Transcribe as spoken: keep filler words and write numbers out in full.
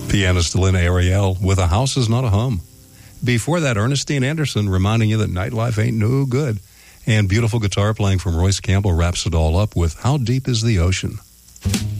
Pianist Lynn Ariel with A House Is Not a Hum. Before that, Ernestine Anderson reminding you that nightlife ain't no good. And beautiful guitar playing from Royce Campbell wraps it all up with How Deep is the Ocean?